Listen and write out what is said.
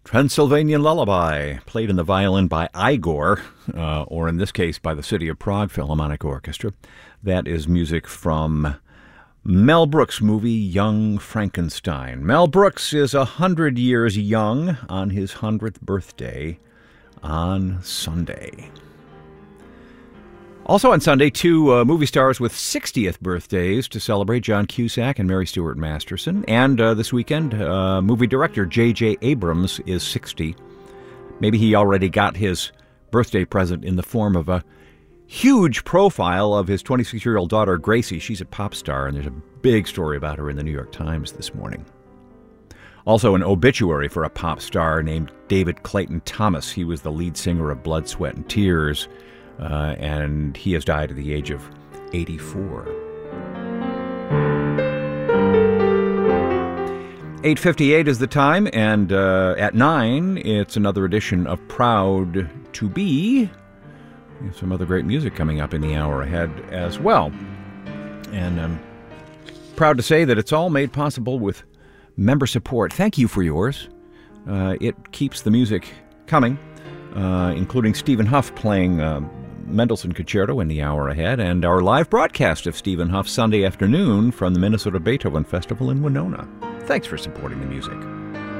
Transylvanian Lullaby, played in the violin by Igor, or in this case by the City of Prague Philharmonic Orchestra. That is music from Mel Brooks' movie Young Frankenstein. Mel Brooks is 100 years young on his 100th birthday on Sunday. Also on Sunday, two movie stars with 60th birthdays to celebrate, John Cusack and Mary Stuart Masterson. And this weekend, movie director J.J. Abrams is 60. Maybe he already got his birthday present in the form of a huge profile of his 26-year-old daughter, Gracie. She's a pop star, and there's a big story about her in the New York Times this morning. Also an obituary for a pop star named David Clayton Thomas. He was the lead singer of Blood, Sweat, and Tears. And he has died at the age of 84. 8:58 is the time, and at 9, it's another edition of Proud to Be. We have some other great music coming up in the hour ahead as well. And I'm proud to say that it's all made possible with member support. Thank you for yours. It keeps the music coming, including Stephen Huff playing Mendelssohn Concerto in the hour ahead, and our live broadcast of Stephen Huff Sunday afternoon from the Minnesota Beethoven Festival in Winona. Thanks for supporting the music.